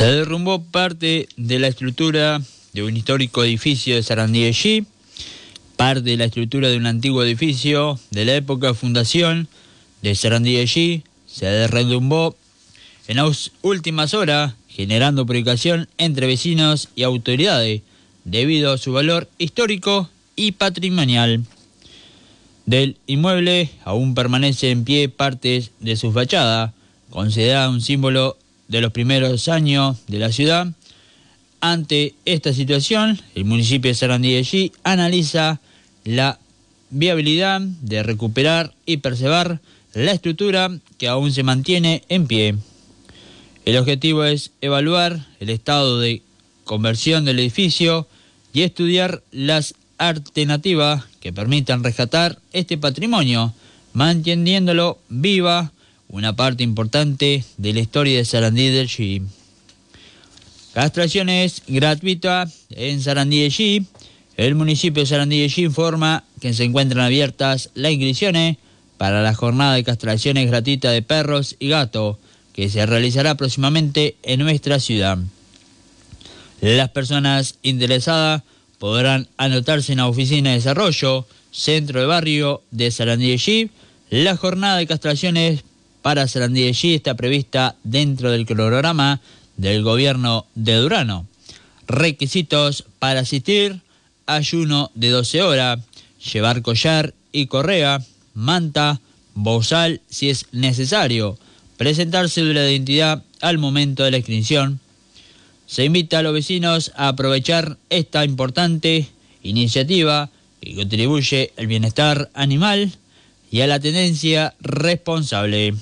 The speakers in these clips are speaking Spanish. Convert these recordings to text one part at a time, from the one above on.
Se derrumbó parte de la estructura de un histórico edificio de Sarandí, parte de la estructura de un antiguo edificio de la época de fundación de Sarandí se derrumbó en las últimas horas, generando preocupación entre vecinos y autoridades debido a su valor histórico y patrimonial. Del inmueble aún permanece en pie partes de su fachada, considerada un símbolo de los primeros años de la ciudad. Ante esta situación, el municipio de Sarandí analiza la viabilidad de recuperar y preservar la estructura que aún se mantiene en pie. El objetivo es evaluar el estado de conversión del edificio y estudiar las alternativas que permitan rescatar este patrimonio, manteniéndolo viva, una parte importante de la historia de Sarandí del Chi. Castraciones gratuitas en Sarandí del Chi. El municipio de Sarandí del Chi informa que se encuentran abiertas las inscripciones para la jornada de castraciones gratuitas de perros y gatos, que se realizará próximamente en nuestra ciudad. Las personas interesadas podrán anotarse en la oficina de desarrollo, centro de barrio de Sarandí del Chi. La jornada de castraciones para Sarandí del Chi está prevista dentro del cronograma del gobierno de Durano. Requisitos para asistir: ayuno de 12 horas, llevar collar y correa, manta, bozal si es necesario, presentar cédula de identidad al momento de la inscripción. Se invita a los vecinos a aprovechar esta importante iniciativa que contribuye al bienestar animal y a la tenencia responsable.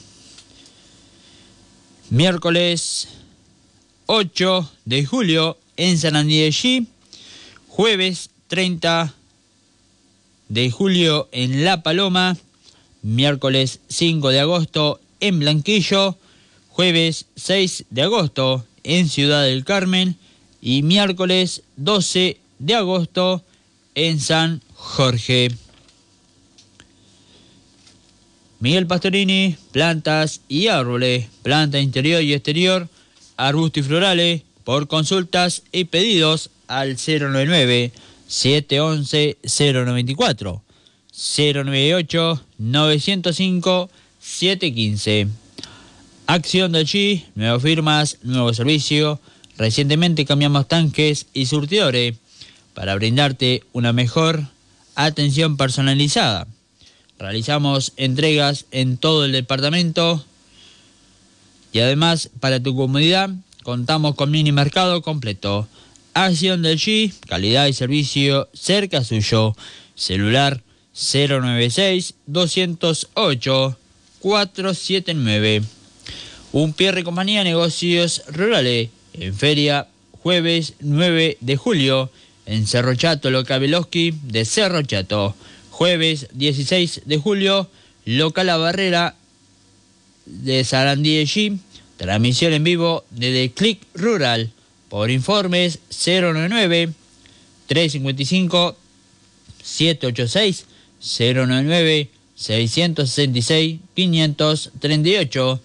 Miércoles 8 de julio en Sarandí del Chi, jueves 30 de julio en La Paloma, miércoles 5 de agosto en Blanquillo, jueves 6 de agosto en Ciudad del Carmen y miércoles 12 de agosto en San Jorge. Miguel Pastorini, plantas y árboles, planta interior y exterior, arbustos y florales, por consultas y pedidos al 099-711-094, 098-905-715. Acción del Chi, nuevas firmas, nuevo servicio. Recientemente cambiamos tanques y surtidores para brindarte una mejor atención personalizada. Realizamos entregas en todo el departamento y además, para tu comodidad, contamos con mini mercado completo. Acción del Chi, calidad y servicio cerca suyo. Celular 096-208-479. Un Pierre y Compañía, negocios rurales. En feria, jueves 9 de julio, en Cerro Chato, local Veloski de Cerro Chato. Jueves 16 de julio, local La Barrera de Sarandí del Chi. Transmisión en vivo desde Click Rural. Por informes 099-355-786, 099-666-538,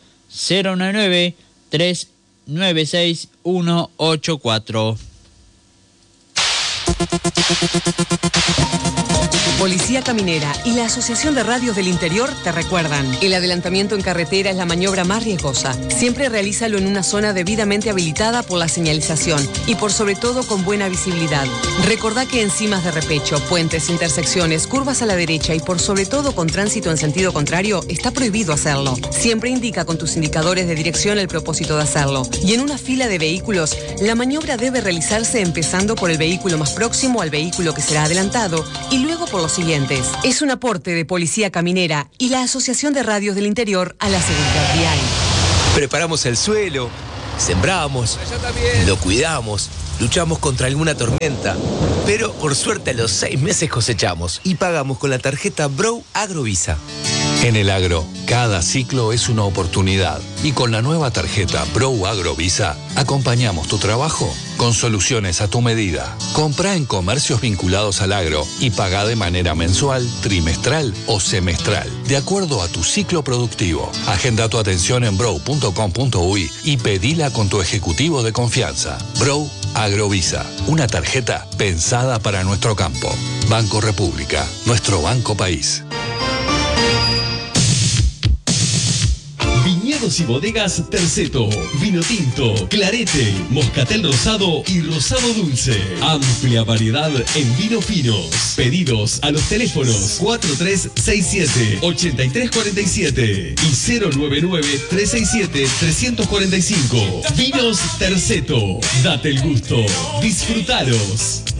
099-396-184. Policía Caminera y la Asociación de Radios del Interior te recuerdan: el adelantamiento en carretera es la maniobra más riesgosa. Siempre realízalo en una zona debidamente habilitada por la señalización y por sobre todo con buena visibilidad. Recordá que en cimas de repecho, puentes, intersecciones, curvas a la derecha y por sobre todo con tránsito en sentido contrario, está prohibido hacerlo. Siempre indica con tus indicadores de dirección el propósito de hacerlo. Y en una fila de vehículos, la maniobra debe realizarse empezando por el vehículo más próximo al vehículo que será adelantado y luego por los siguientes. Es un aporte de Policía Caminera y la Asociación de Radios del Interior a la seguridad vial. Preparamos el suelo, sembramos, lo cuidamos, luchamos contra alguna tormenta, pero por suerte a los 6 meses cosechamos y pagamos con la tarjeta Bro Agrovisa. En el agro, cada ciclo es una oportunidad y con la nueva tarjeta Bro Agrovisa acompañamos tu trabajo con soluciones a tu medida. Comprá en comercios vinculados al agro y pagá de manera mensual, trimestral o semestral, de acuerdo a tu ciclo productivo. Agenda tu atención en bro.com.uy y pedila con tu ejecutivo de confianza. Bro Agrovisa, una tarjeta pensada para nuestro campo. Banco República, nuestro banco país. Viñedos y bodegas Terceto, vino tinto, clarete, moscatel rosado y rosado dulce. Amplia variedad en vinos finos. Pedidos a los teléfonos 4367-8347 y 099-367-345. Vinos Terceto, date el gusto, disfrutalos.